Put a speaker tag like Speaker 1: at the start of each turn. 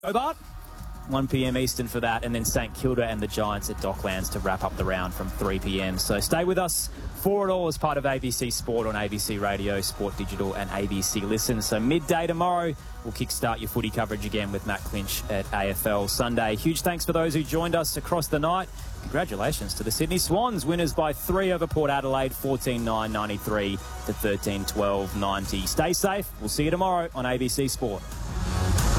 Speaker 1: Hobart, 1 p.m. Eastern for that, and then St Kilda and the Giants at Docklands to wrap up the round from 3 p.m. So stay with us for it all as part of ABC Sport on ABC Radio, Sport Digital and ABC Listen. So midday tomorrow, we'll kickstart your footy coverage again with Matt Clinch at AFL Sunday. Huge thanks for those who joined us across the night. Congratulations to the Sydney Swans, winners by 3 over Port Adelaide, 14-9, 93 to 13-12, 90. Stay safe. We'll see you tomorrow on ABC Sport.